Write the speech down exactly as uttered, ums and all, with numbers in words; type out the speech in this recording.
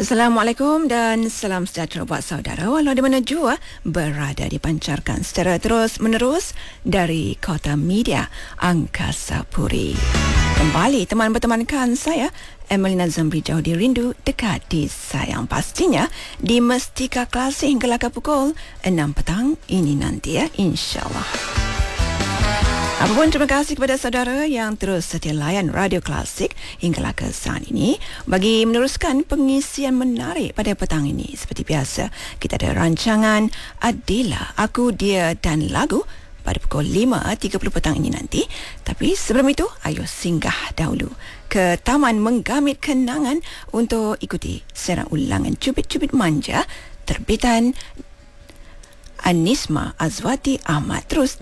Assalamualaikum dan salam sejahtera buat saudara walau di mana jua berada, dipancarkan secara terus menerus dari Kota Media Angkasa Puri. Kembali teman bertemankan saya Emelina Zamri, jauh di rindu, dekat di sayang, pastinya di Mestika Klasik hingga laka pukul enam petang ini nanti ya, insyaAllah. Apapun, terima kasih kepada saudara yang terus setia layan Radio Klasik hinggalah ke saat ini bagi meneruskan pengisian menarik pada petang ini. Seperti biasa, kita ada rancangan Adila, Aku, Dia dan Lagu pada pukul lima tiga puluh petang ini nanti. Tapi sebelum itu, ayo singgah dahulu ke Taman Menggamit Kenangan untuk ikuti serang ulangan Cubit-Cubit Manja terbitan Anisma Azwati Ahmad. Terus